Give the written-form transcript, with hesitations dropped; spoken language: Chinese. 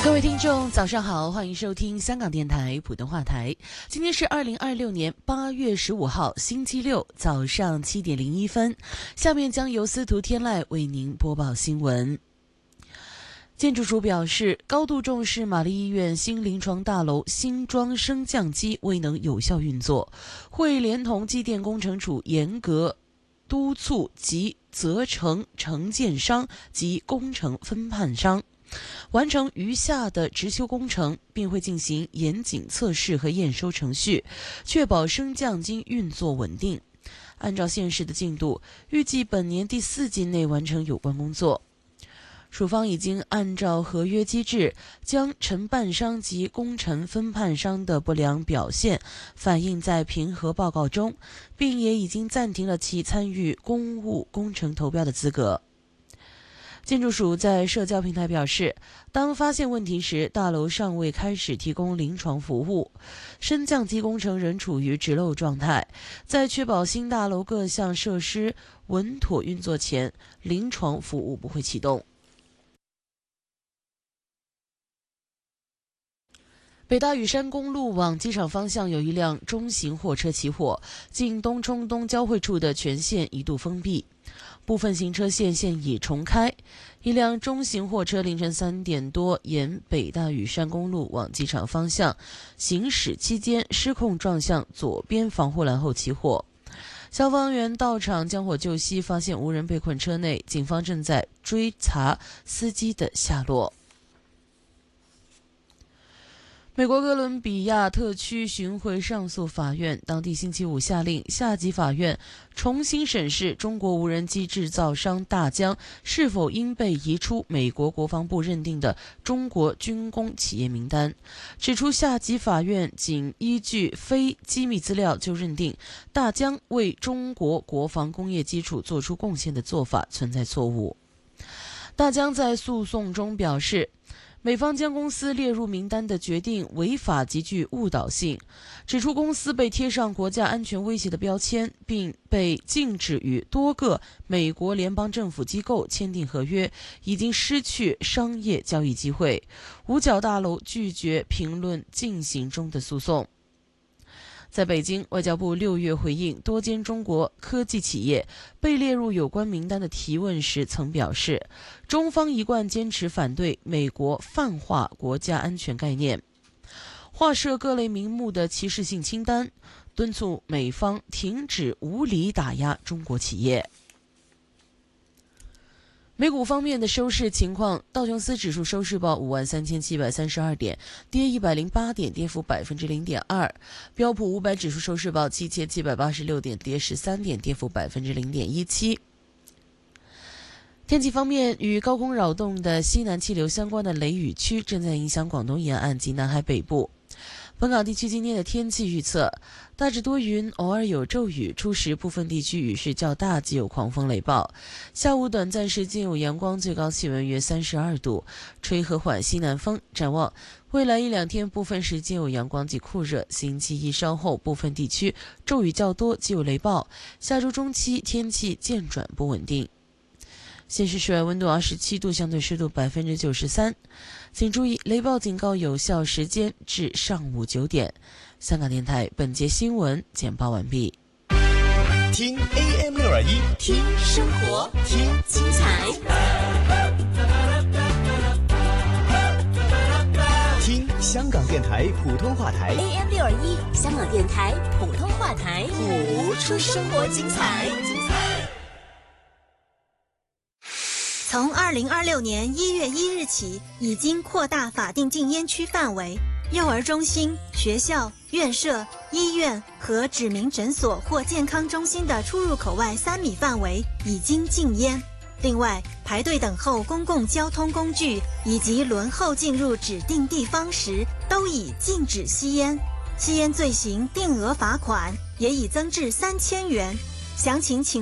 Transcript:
各位听众早上好，欢迎收听香港电台普通话台。今天是2026年8月15号星期六早上7点01分，下面将由司徒天籁为您播报新闻。建筑署表示，高度重视玛丽医院新临床大楼新装升降机未能有效运作，会连同机电工程署严格督促及责成承建商及工程分判商完成余下的执修工程，并会进行严谨测试和验收程序，确保升降机运作稳定。按照现时的进度，预计本年第4季内完成有关工作。署方已经按照合约机制，将承办商及工程分判商的不良表现反映在评核报告中，并也已经暂停了其参与公务工程投标的资格。建筑署在社交平台表示，当发现问题时，大楼尚未开始提供临床服务，升降机工程仍处于直漏状态。在确保新大楼各项设施稳妥运作前，临床服务不会启动。北大屿山公路往机场方向有一辆中型货车起火，经东冲东交汇处的全线一度封闭，部分行车线现已重开。一辆中型货车凌晨3点多沿北大屿山公路往机场方向行驶期间失控撞向左边防护栏后起火。消防员到场将火救熄，发现无人被困车内，警方正在追查司机的下落。美国哥伦比亚特区巡回上诉法院当地星期五下令下级法院重新审视中国无人机制造商大疆是否应被移出美国国防部认定的中国军工企业名单，指出下级法院仅依据非机密资料就认定大疆为中国国防工业基础做出贡献的做法存在错误。大疆在诉讼中表示，美方将公司列入名单的决定违法极具误导性，指出公司被贴上国家安全威胁的标签，并被禁止与多个美国联邦政府机构签订合约，已经失去商业交易机会。五角大楼拒绝评论进行中的诉讼。在北京，外交部6月回应多间中国科技企业被列入有关名单的提问时曾表示，中方一贯坚持反对美国泛化国家安全概念，划设各类名目的歧视性清单，敦促美方停止无理打压中国企业。美股方面的收市情况，道琼斯指数收市报53732点，跌108点，跌幅0.2%；标普500指数收市报7786点，跌13点，跌幅0.17%。天气方面，与高空扰动的西南气流相关的雷雨区正在影响广东沿岸及南海北部。本港地区今天的天气预测，大致多云，偶尔有骤雨，初时部分地区雨势较大，及有狂风雷暴。下午短暂时间有阳光，最高气温约32度，吹和缓西南风。展望未来1-2天，部分时间有阳光及酷热，星期一稍后部分地区骤雨较多，及有雷暴。下周中期天气渐转不稳定。现时室外温度27度，相对湿度93%。请注意，雷暴警告有效时间至上午9点。香港电台本节新闻简报完毕。 听 AM621， 听生活，听精彩， 听香港电台普通话台 AM621，香港电台普通话台，谱出生活精彩。 从2026年1月1日起，已经扩大法定禁烟区范围，幼儿中心、学校、院舍、医院和指明诊所或健康中心的出入口外3米范围已经禁烟。另外，排队等候公共交通工具以及轮候进入指定地方时，都已禁止吸烟。吸烟罪行定额罚款也已增至3000元。详情请